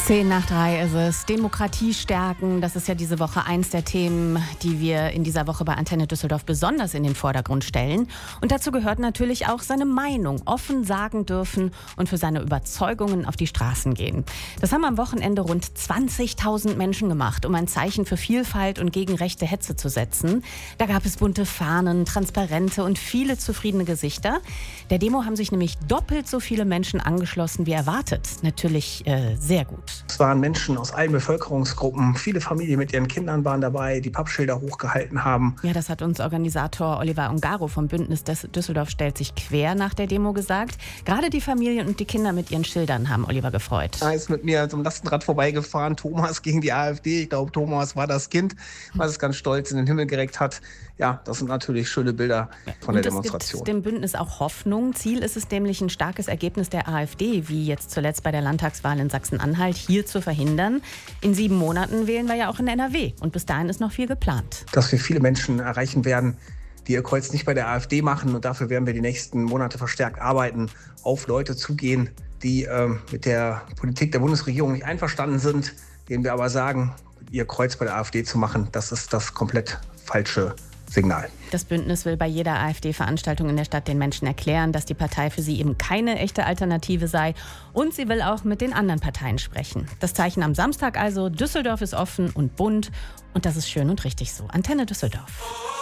10:10 ist es. Demokratie stärken, das ist ja diese Woche eins der Themen, die wir in dieser Woche bei Antenne Düsseldorf besonders in den Vordergrund stellen. Und dazu gehört natürlich auch seine Meinung offen sagen dürfen und für seine Überzeugungen auf die Straßen gehen. Das haben am Wochenende rund 20.000 Menschen gemacht, um ein Zeichen für Vielfalt und gegen rechte Hetze zu setzen. Da gab es bunte Fahnen, Transparente und viele zufriedene Gesichter. Der Demo haben sich nämlich doppelt so viele Menschen angeschlossen wie erwartet. Natürlich sehr gut. Es waren Menschen aus allen Bevölkerungsgruppen. Viele Familien mit ihren Kindern waren dabei, die Pappschilder hochgehalten haben. Ja, das hat uns Organisator Oliver Ungaro vom Bündnis Düsseldorf stellt sich quer nach der Demo gesagt. Gerade die Familien und die Kinder mit ihren Schildern haben Oliver gefreut. Er ist mit mir zum Lastenrad vorbeigefahren. Thomas gegen die AfD. Ich glaube, Thomas war das Kind, was es ganz stolz in den Himmel gereckt hat. Ja, das sind natürlich schöne Bilder von der Demonstration. Es gibt dem Bündnis auch Hoffnung. Ziel ist es nämlich, ein starkes Ergebnis der AfD, wie jetzt zuletzt bei der Landtagswahl in Sachsen-Anhalt, hier zu verhindern. In 7 Monaten wählen wir ja auch in NRW. Und bis dahin ist noch viel geplant. Dass wir viele Menschen erreichen werden, die ihr Kreuz nicht bei der AfD machen. Und dafür werden wir die nächsten Monate verstärkt arbeiten, auf Leute zugehen, die mit der Politik der Bundesregierung nicht einverstanden sind, denen wir aber sagen, ihr Kreuz bei der AfD zu machen, das ist das komplett falsche Signal. Das Bündnis will bei jeder AfD-Veranstaltung in der Stadt den Menschen erklären, dass die Partei für sie eben keine echte Alternative sei. Und sie will auch mit den anderen Parteien sprechen. Das Zeichen am Samstag also: Düsseldorf ist offen und bunt. Und das ist schön und richtig so. Antenne Düsseldorf.